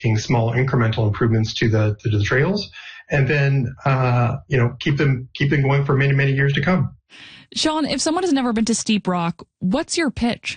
making small incremental improvements to the trails, and then keep them going for many, many years to come. Sean, if someone has never been to Steep Rock, what's your pitch?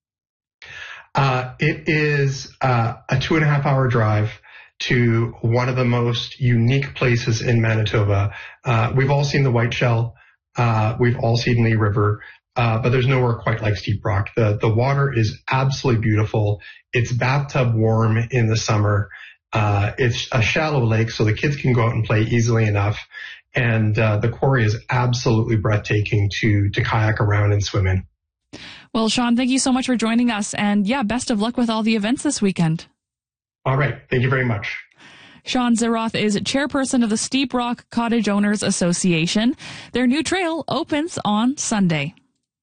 It is a 2.5-hour drive to one of the most unique places in Manitoba. We've all seen the Whiteshell. We've all seen Lee River. But there's nowhere quite like Steep Rock. The water is absolutely beautiful. It's bathtub warm in the summer. It's a shallow lake, so the kids can go out and play easily enough. And the quarry is absolutely breathtaking to kayak around and swim in. Well, Sean, thank you so much for joining us. And yeah, best of luck with all the events this weekend. All right. Thank you very much. Sean Zeroth is chairperson of the Steep Rock Cottage Owners Association. Their new trail opens on Sunday.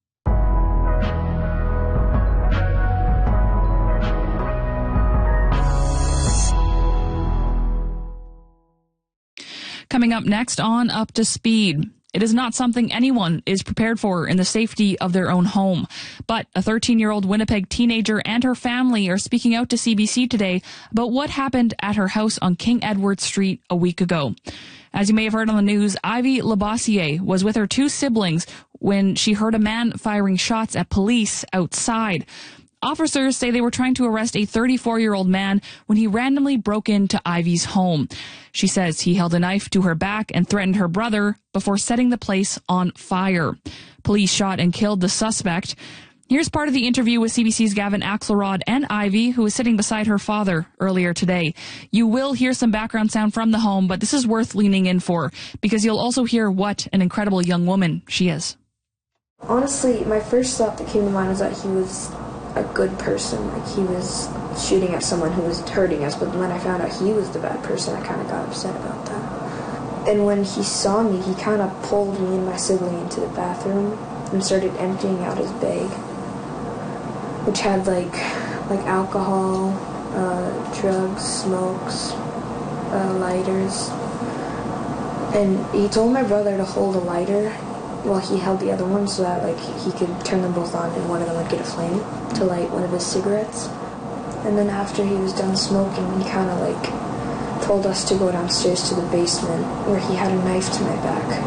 Coming up next on Up to Speed. It is not something anyone is prepared for in the safety of their own home. But a 13-year-old Winnipeg teenager and her family are speaking out to CBC today about what happened at her house on King Edward Street a week ago. As you may have heard on the news, Ivy Labossiere was with her two siblings when she heard a man firing shots at police outside. Officers say they were trying to arrest a 34-year-old man when he randomly broke into Ivy's home. She says he held a knife to her back and threatened her brother before setting the place on fire. Police shot and killed the suspect. Here's part of the interview with CBC's Gavin Axelrod and Ivy, who was sitting beside her father earlier today. You will hear some background sound from the home, but this is worth leaning in for because you'll also hear what an incredible young woman she is. Honestly, my first thought that came to mind was that he was a good person. Like, he was shooting at someone who was hurting us, but when I found out he was the bad person, I kind of got upset about that. And when he saw me, he kind of pulled me and my sibling into the bathroom and started emptying out his bag, which had like alcohol, drugs, smokes, lighters. And he told my brother to hold a lighter while he held the other one so that he could turn them both on and one of them would get a flame to light one of his cigarettes. And then after he was done smoking, he kind of told us to go downstairs to the basement where he had a knife to my back.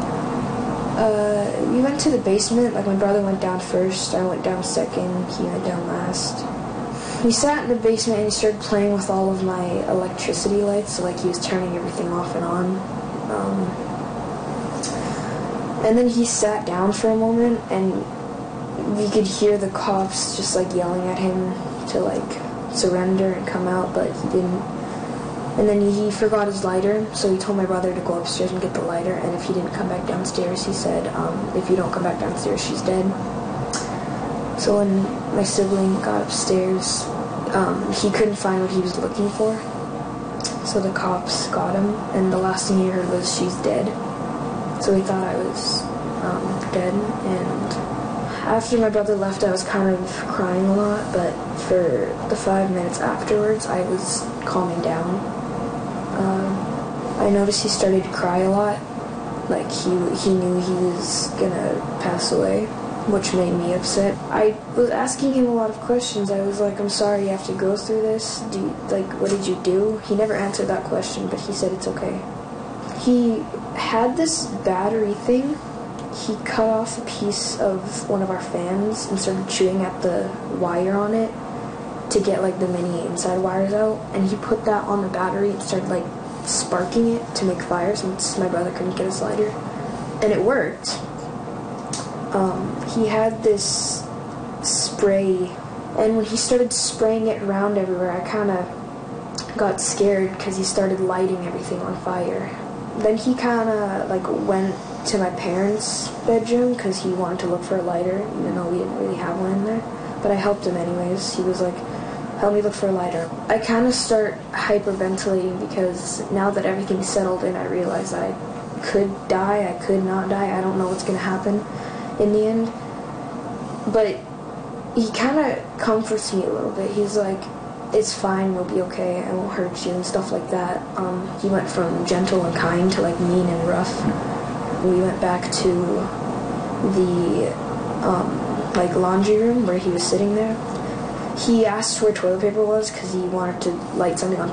We went to the basement. My brother went down first, I went down second, he went down last. He sat in the basement and he started playing with all of my electricity lights, so he was turning everything off and on. And then he sat down for a moment, and we could hear the cops just yelling at him to surrender and come out, but he didn't. And then he forgot his lighter, so he told my brother to go upstairs and get the lighter, and if he didn't come back downstairs, he said, if you don't come back downstairs, she's dead. So when my sibling got upstairs, he couldn't find what he was looking for, so the cops got him, and the last thing he heard was, she's dead. So he thought I was dead, and after my brother left, I was kind of crying a lot, but for the 5 minutes afterwards, I was calming down. I noticed he started to cry a lot, he knew he was gonna pass away, which made me upset. I was asking him a lot of questions. I was like, I'm sorry you have to go through this. What did you do? He never answered that question, but he said it's okay. He had this battery thing. He cut off a piece of one of our fans and started chewing at the wire on it to get the mini inside wires out, and he put that on the battery and started sparking it to make fire since my brother couldn't get his lighter, and it worked. He had this spray, and when he started spraying it around everywhere, I kind of got scared because he started lighting everything on fire. Then he kind of went to my parents' bedroom because he wanted to look for a lighter, even though we didn't really have one in there. But I helped him anyways. He was like, help me look for a lighter. I kind of start hyperventilating because now that everything's settled in, I realize I could die, I could not die. I don't know what's going to happen in the end. But he kind of comforts me a little bit. He's like, it's fine, we'll be okay, I won't hurt you, and stuff like that. He went from gentle and kind to mean and rough. We went back to the laundry room where he was sitting there, He asked where toilet paper was because he wanted to light something on